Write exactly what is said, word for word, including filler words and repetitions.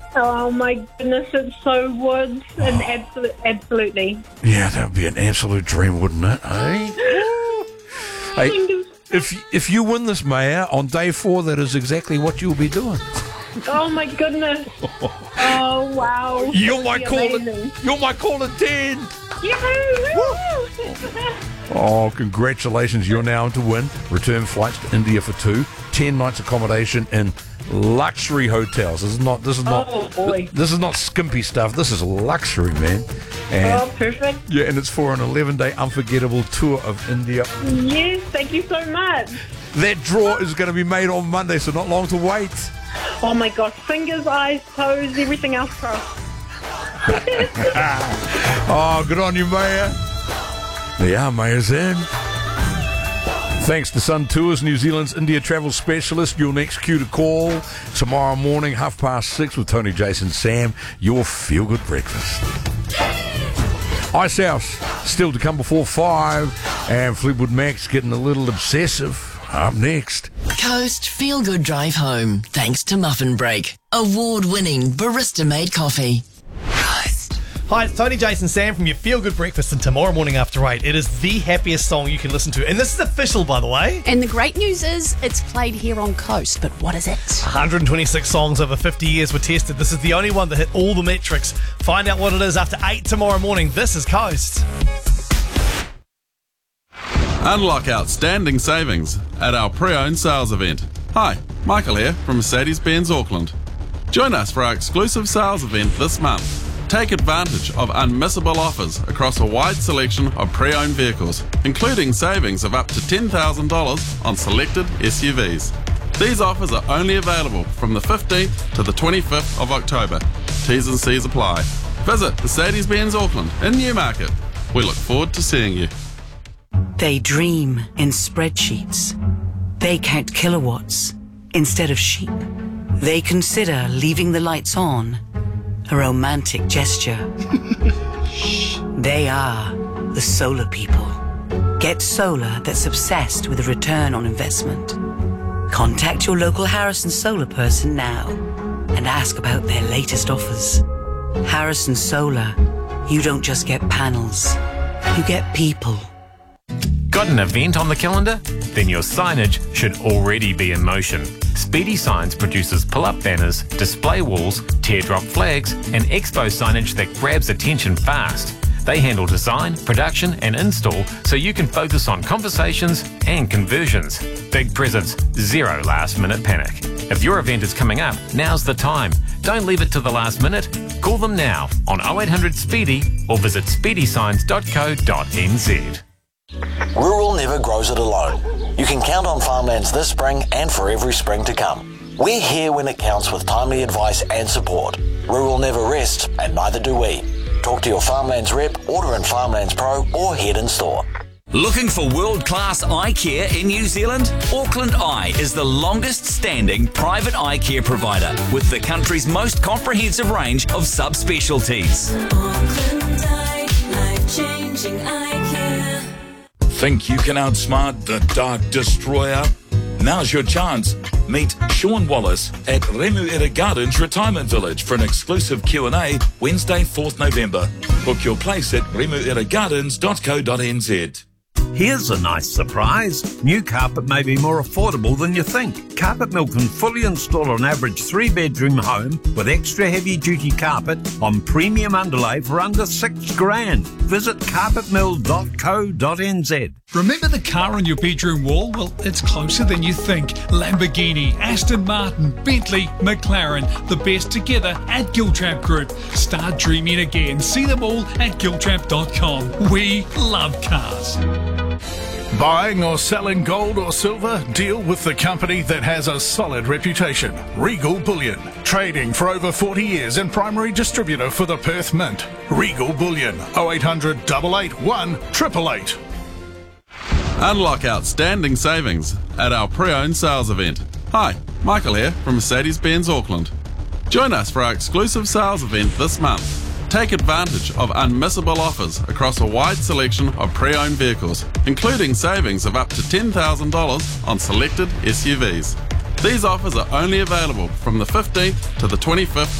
Oh my goodness, it so would. And absolute, absolutely. Yeah, that would be an absolute dream, wouldn't it? Hey? Hey, if if you win this, Maya, on day four, that is exactly what you'll be doing. Oh my goodness. Oh wow. You're my caller. Amazing. You're my caller ten. Yahoo! Oh, congratulations! You're now to win return flights to India for two, ten nights accommodation in luxury hotels. This is not. This is not. Oh boy. This is not skimpy stuff. This is luxury, man. And, oh, perfect. Yeah, and it's for an eleven-day unforgettable tour of India. Yes, thank you so much. That draw is going to be made on Monday, so not long to wait. Oh my gosh, fingers, eyes, toes, everything else crossed. Oh, good on you, Maya. Yeah, Maya's in. Thanks to Sun Tours, New Zealand's India travel specialist. Your next cue to call tomorrow morning, half past six, with Tony, Jason, Sam. Your feel-good breakfast. Ice House still to come before five, and Fleetwood Mac's getting a little obsessive. Up next. Coast Feel Good Drive Home, thanks to Muffin Break. Award-winning barista-made coffee. Coast. Hi, it's Tony, Jason, Sam from your Feel Good Breakfast, and tomorrow morning after eight, it is the happiest song you can listen to. And this is official, by the way. And the great news is it's played here on Coast, but what is it? one hundred twenty-six songs over fifty years were tested. This is the only one that hit all the metrics. Find out what it is after eight tomorrow morning. This is Coast. Unlock outstanding savings at our pre-owned sales event. Hi, Michael here from Mercedes-Benz Auckland. Join us for our exclusive sales event this month. Take advantage of unmissable offers across a wide selection of pre-owned vehicles, including savings of up to ten thousand dollars on selected S U Vs. These offers are only available from the fifteenth to the twenty-fifth of October. T's and C's apply. Visit Mercedes-Benz Auckland in Newmarket. We look forward to seeing you. They dream in spreadsheets. They count kilowatts instead of sheep. They consider leaving the lights on a romantic gesture. They are the solar people. Get solar that's obsessed with a return on investment. Contact your local Harrison Solar person now and ask about their latest offers. Harrison Solar, you don't just get panels, you get people. Got an event on the calendar? Then your signage should already be in motion. Speedy Signs produces pull-up banners, display walls, teardrop flags, and expo signage that grabs attention fast. They handle design, production, and install so you can focus on conversations and conversions. Big presents, zero last-minute panic. If your event is coming up, now's the time. Don't leave it to the last minute. Call them now on oh eight hundred SPEEDY or visit speedy signs dot co dot n z. Rural never grows it alone. You can count on Farmlands this spring and for every spring to come. We're here when it counts with timely advice and support. Rural never rests, and neither do we. Talk to your Farmlands rep, order in Farmlands Pro, or head in store. Looking for world-class eye care in New Zealand? Auckland Eye is the longest-standing private eye care provider with the country's most comprehensive range of subspecialties. Auckland Eye, life-changing eye care. Think you can outsmart the Dark Destroyer? Now's your chance. Meet Sean Wallace at Remuera Gardens Retirement Village for an exclusive Q and A Wednesday, fourth November. Book your place at remuera gardens dot co dot n z. Here's a nice surprise. New carpet may be more affordable than you think. Carpet Mill can fully install an average three-bedroom home with extra heavy-duty carpet on premium underlay for under six grand. Visit carpet mill dot co dot n z. Remember the car on your bedroom wall? Well, it's closer than you think. Lamborghini, Aston Martin, Bentley, McLaren, the best together at Giltrap Group. Start dreaming again. See them all at giltrap dot com. We love cars. Buying or selling gold or silver? Deal with the company that has a solid reputation. Regal Bullion. Trading for over forty years and primary distributor for the Perth Mint. Regal Bullion. oh eight hundred, eight eight one, eight eight eight. Unlock outstanding savings at our pre-owned sales event. Hi, Michael here from Mercedes-Benz Auckland. Join us for our exclusive sales event this month. Take advantage of unmissable offers across a wide selection of pre-owned vehicles, including savings of up to ten thousand dollars on selected S U Vs. These offers are only available from the fifteenth to the twenty-fifth